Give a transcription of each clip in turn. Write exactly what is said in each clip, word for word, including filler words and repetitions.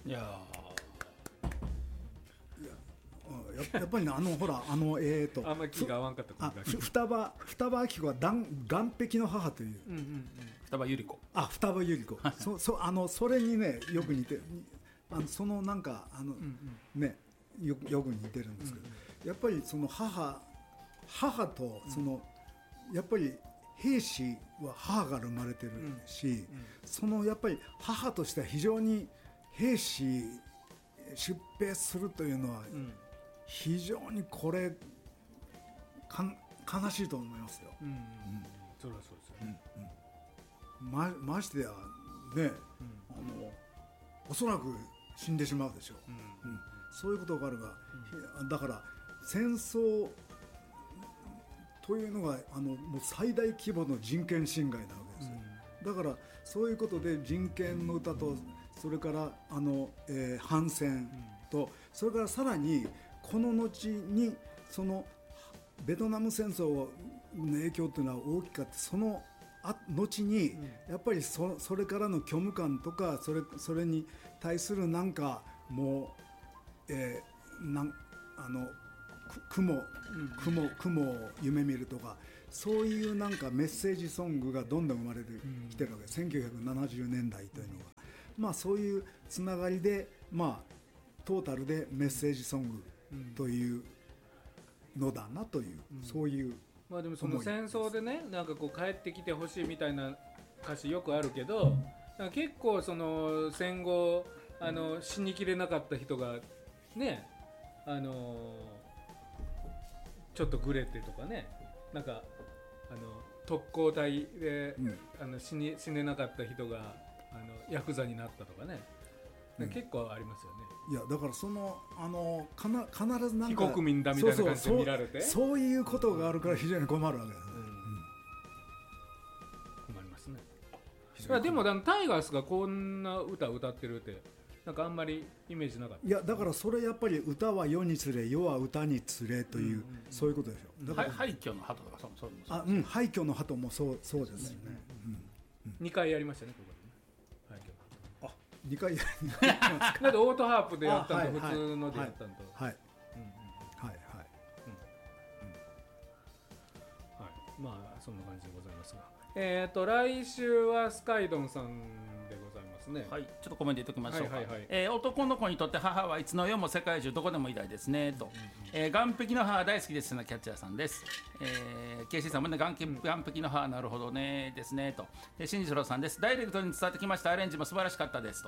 いやや, やっぱりね、あのほらあのえーとあんまり気が合わんかったあ双葉双葉明子は岸壁の母という、うんうんうん、 双葉百合子あ双葉百合子そ, そ, あのそれにねよく似てあのそのなんかあの、うんうん、ねよ, よく似てるんですけど、うんうん、やっぱりその母母とその、うん、やっぱり兵士は母から生まれてるし、うんうん、そのやっぱり母としては非常に兵士出兵するというのは、うん非常にこれか悲しいと思いますよ。うんうんうん、 それはそうですよね。 うんうん、ま, ましてやね、うん、あのおそらく死んでしまうでしょう。うんうん、そういうことがあるが、うん、だから戦争というのがあのもう最大規模の人権侵害なわけですよ。うん、だからそういうことで人権の歌とそれからあの、えー、反戦と、うん、それからさらにこの後にそのベトナム戦争の影響というのは大きかった。その後にやっぱり そ, それからの虚無感とかそ れ, それに対するなんかもう、えー、なんあの雲雲雲を夢見るとかそういうなんかメッセージソングがどんどん生まれてきてるわけです。せんきゅうひゃくななじゅうねんだいというのは、まあ、そういうつながりで、まあ、トータルでメッセージソングというのだなという、うん、そういう、 まあ、でもその戦争でねなんかこう帰ってきてほしいみたいな歌詞よくあるけど、なんか結構その戦後あの死にきれなかった人がねあのちょっとグレてとかねなんかあの特攻隊で、うん、あの 死, に死ねなかった人があのヤクザになったとかね、うん、結構ありますよね。 いやだからそのあのかな必ずなんか非国民だみたいな感じで見られてそう, そう, そういうことがあるから非常に困るわけです、ねうんうん、 困りますね。いやでもタイガースがこんな歌を歌ってるってなんかあんまりイメージなかった。 いやだからそれやっぱり歌は世につれ世は歌につれという、うんうんうん、そういうことでしょ。だから廃墟の鳩とかそうそうあ、うん、廃墟の鳩もそうそうですよね、うんうんうん、にかいやりましたねここでね廃墟の鳩。 あにかいやりましただってオートハープでやったんと普通のでやったんとはいはいはいまあそんな感じでございますが、えーと来週はスカイドンさんでございますね。 はい、ちょっとコメント言っておきましょうか、 はいはいはいえー、男の子にとって母はいつの世も世界中どこでも偉大ですねと、うんうんえー、岸壁の母大好きですなキャッチャーさんです。えー、ケーシーさんもね岸壁の母なるほどねですねと、で新次郎さんです。ダイレクトに伝わってきました。アレンジも素晴らしかったですと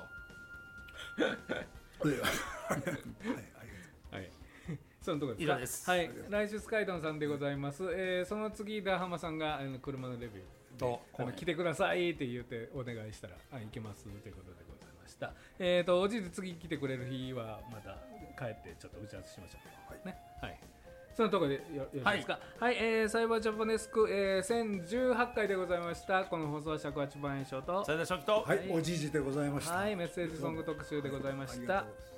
はいはいはいそのところですか。 以上です。 はい、来週スカイドンさんでございます。えー、その次ダーハマさんがあの車のレビューとあの来てくださいって言ってお願いしたらあ行けますということでございました。えーとおじいで次来てくれる日はまた帰ってちょっと打ち合わせしましょう、はいねはい、そのところで よ, よろしいですか。はい、はいえー、サイバージャパネスク、えー、せんじゅうはちかいでございました。この放送は尺八番延長とそれで初期と、 はい、おじいじでございました。 はい、メッセージソング特集でございました。